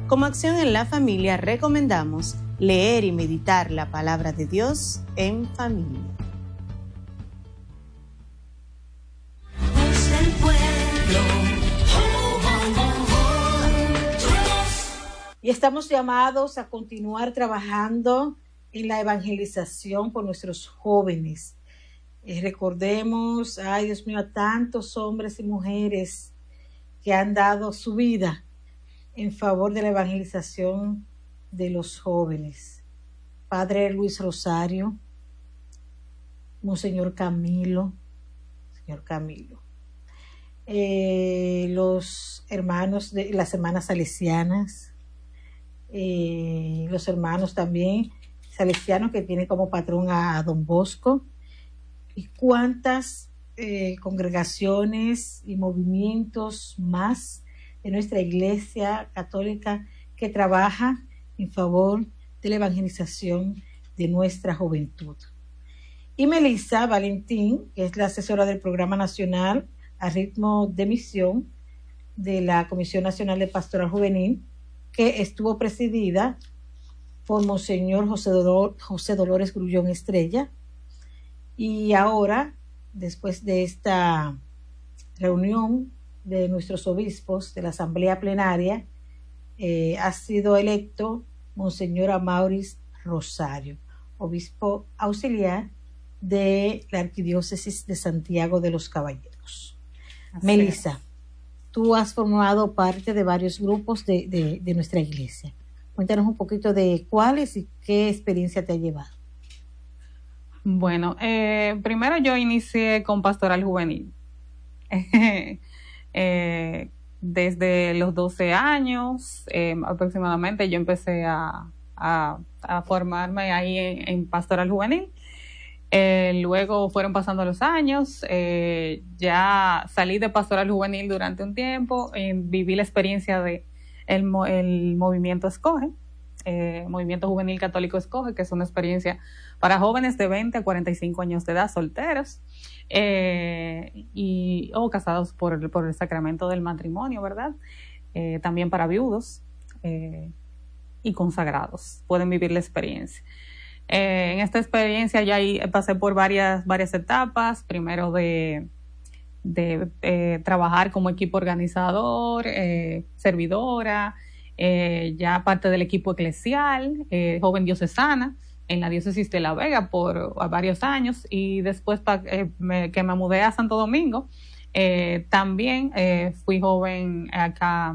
Como Acción en la Familia recomendamos leer y meditar la palabra de Dios en familia. Y estamos llamados a continuar trabajando en la evangelización por nuestros jóvenes. Recordemos, ay Dios mío, a tantos hombres y mujeres que han dado su vida en favor de la evangelización de los jóvenes. Padre Luis Rosario, Monseñor Camilo, los hermanos de las hermanas salesianas, los hermanos también salesianos que tienen como patrón a Don Bosco, y cuántas congregaciones y movimientos más de nuestra Iglesia Católica que trabaja en favor de la evangelización de nuestra juventud. Y Melissa Valentín, que es la asesora del Programa Nacional a Ritmo de Misión de la Comisión Nacional de Pastoral Juvenil, que estuvo presidida por Monseñor José Dolores Grullón Estrella. Y ahora, después de esta reunión de nuestros obispos de la Asamblea Plenaria, ha sido electo Monseñor Amauris Rosario, obispo auxiliar de la Arquidiócesis de Santiago de los Caballeros. Melissa, tú has formado parte de varios grupos de nuestra iglesia. Cuéntanos un poquito de cuáles y qué experiencia te ha llevado. Bueno, primero yo inicié con Pastoral Juvenil. Desde los 12 años aproximadamente yo empecé a formarme ahí en Pastoral Juvenil. Luego fueron pasando los años, ya salí de Pastoral Juvenil durante un tiempo, viví la experiencia de el movimiento Escoge, Movimiento Juvenil Católico Escoge, que es una experiencia para jóvenes de 20 a 45 años de edad, solteros, o casados por el sacramento del matrimonio, ¿verdad? También para viudos y consagrados, pueden vivir la experiencia. En esta experiencia ya pasé por varias etapas, primero de trabajar como equipo organizador, servidora, ya parte del equipo eclesial, joven diocesana en la diócesis de La Vega por varios años, y después que me mudé a Santo Domingo, también fui joven acá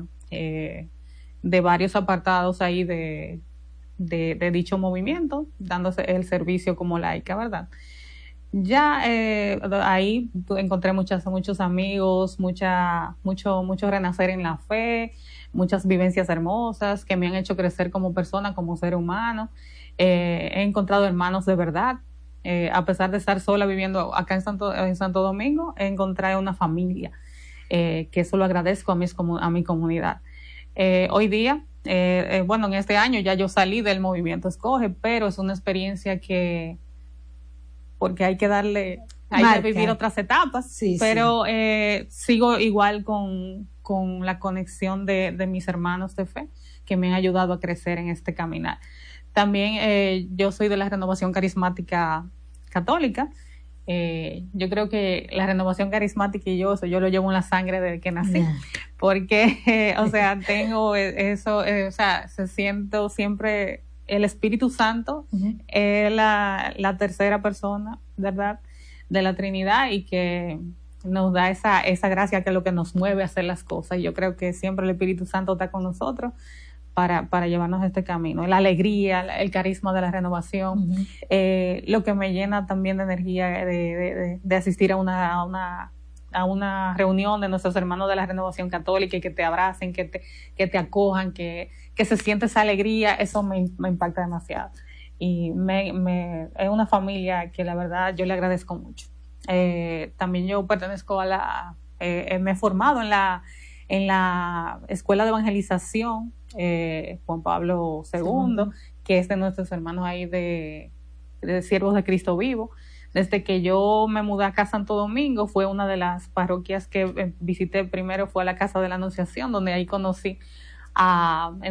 de varios apartados ahí de dicho movimiento, dándose el servicio como laica, ¿verdad? Ya ahí encontré muchos amigos, mucho renacer en la fe, muchas vivencias hermosas que me han hecho crecer como persona, como ser humano. He encontrado hermanos de verdad. A pesar de estar sola viviendo acá en Santo Domingo, he encontrado una familia, que eso lo agradezco a mi comunidad. Hoy día, bueno, en este año ya yo salí del movimiento Escoge, pero es una experiencia porque hay que vivir otras etapas, sí, pero sí. Sigo igual con la conexión de mis hermanos de fe que me han ayudado a crecer en este caminar. También yo soy de la Renovación Carismática Católica. Yo creo que la renovación carismática y yo lo llevo en la sangre desde que nací, porque, o sea, tengo eso, o sea, siento siempre el Espíritu Santo, es la tercera persona, ¿verdad?, de la Trinidad, y que nos da esa gracia que es lo que nos mueve a hacer las cosas. Yo creo que siempre el Espíritu Santo está con nosotros para llevarnos a este camino. La alegría, el carisma de la renovación, lo que me llena también de energía de asistir a una reunión de nuestros hermanos de la Renovación Católica, y que te abracen, que te acojan, que se siente esa alegría, eso me impacta demasiado. Y es una familia que la verdad yo le agradezco mucho. También yo pertenezco me he formado en la Escuela de Evangelización Juan Pablo II, que es de nuestros hermanos ahí de Siervos de Cristo Vivo. Desde que yo me mudé acá a Santo Domingo, fue una de las parroquias que visité primero, fue a la Casa de la Anunciación, donde ahí conocí a